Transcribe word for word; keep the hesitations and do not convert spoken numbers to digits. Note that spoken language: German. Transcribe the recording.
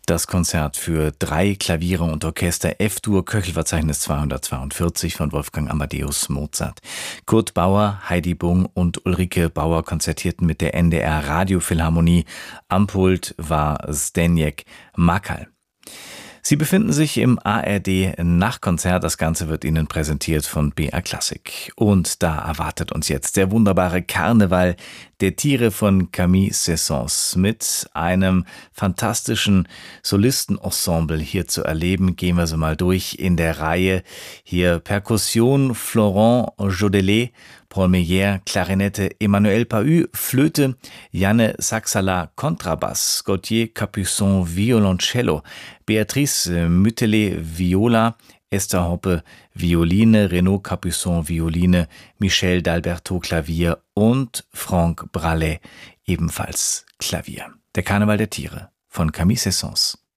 Das Konzert für drei Klaviere und Orchester F-Dur, Köchelverzeichnis zweihundertzweiundvierzig von Wolfgang Amadeus Mozart. Kurt Bauer, Heidi Bung und Ulrike Bauer konzertierten mit der N D R Radiophilharmonie. Am Pult war Zdeněk Makal. Sie befinden sich im A R D Nachtkonzert. Das Ganze wird Ihnen präsentiert von B R Klassik. Und da erwartet uns jetzt der wunderbare Karneval der Tiere von Camille Saint-Saëns mit einem fantastischen Solistenensemble hier zu erleben. Gehen wir so mal durch in der Reihe. Hier Perkussion, Florent Jodelet, Paul Meyer, Klarinette, Emmanuel Pahud, Flöte, Janne Saxala, Kontrabass, Gauthier Capuçon, Violoncello, Beatrice Müttelet, Viola, Esther Hoppe, Violine, Renaud Capuçon, Violine, Michel d'Alberto, Klavier und Franck Bralet, ebenfalls Klavier. Der Karneval der Tiere von Camille Saint-Saëns.